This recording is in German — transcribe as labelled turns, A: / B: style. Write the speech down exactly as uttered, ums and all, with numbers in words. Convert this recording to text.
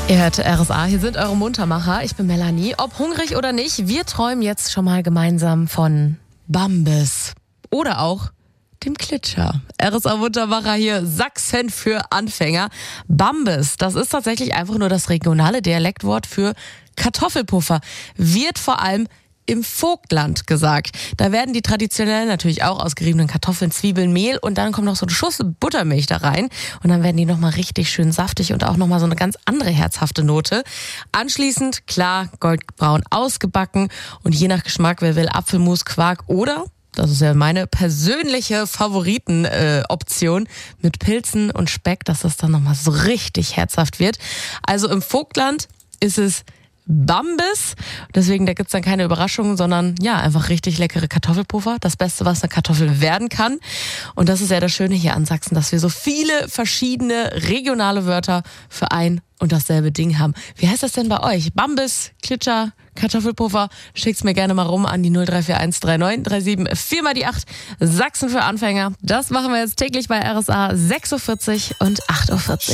A: Ihr hört R S A, hier sind eure Muntermacher. Ich bin Melanie. Ob hungrig oder nicht, wir träumen jetzt schon mal gemeinsam von Bambis. Oder auch dem Klitscher. R S A Muntermacher hier, Sachsen für Anfänger. Bambis, das ist tatsächlich einfach nur das regionale Dialektwort für Kartoffelpuffer. Wird vor allem im Vogtland gesagt. Da werden die traditionell natürlich auch aus geriebenen Kartoffeln, Zwiebeln, Mehl und dann kommt noch so eine Schuss Buttermilch da rein und dann werden die nochmal richtig schön saftig und auch nochmal so eine ganz andere herzhafte Note. Anschließend, klar, goldbraun ausgebacken und je nach Geschmack, wer will, Apfelmus, Quark oder, das ist ja meine persönliche Favoritenoption, äh, mit Pilzen und Speck, dass das dann nochmal so richtig herzhaft wird. Also im Vogtland ist es Bambis. Deswegen, da gibt's dann keine Überraschungen, sondern ja, einfach richtig leckere Kartoffelpuffer. Das Beste, was eine Kartoffel werden kann. Und das ist ja das Schöne hier an Sachsen, dass wir so viele verschiedene regionale Wörter für ein und dasselbe Ding haben. Wie heißt das denn bei euch? Bambis, Klitscher, Kartoffelpuffer? Schickt's mir gerne mal rum an die null drei vier eins drei neun drei sieben vier mal die acht. Sachsen für Anfänger. Das machen wir jetzt täglich bei R S A sechs Uhr vierzig und acht Uhr vierzig.